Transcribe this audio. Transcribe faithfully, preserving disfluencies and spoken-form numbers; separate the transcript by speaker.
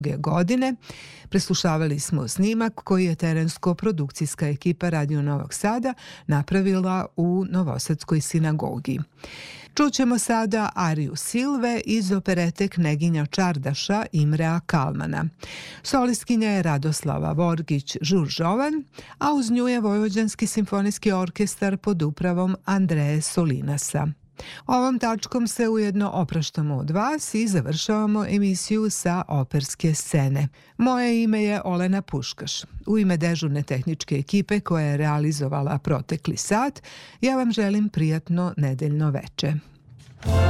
Speaker 1: godine. Preslušavali smo snimak koji je terensko-produkcijska ekipa Radio Novog Sada napravila u Novosadskoj sinagogi. Čućemo sada ariju Silve iz operete Kneginja Čardaša Imrea Kalmana. Solistkinja je Radoslava Vorgić-Žuržovan, a uz nju je Vojvođanski simfonijski orkestar pod upravom Andreje Solinasa. Ovom tačkom se ujedno opraštamo od vas i završavamo emisiju sa operske scene. Moje ime je Olena Puškaš. U ime dežurne tehničke ekipe koja je realizovala protekli sat, ja vam želim prijatno nedeljno veče.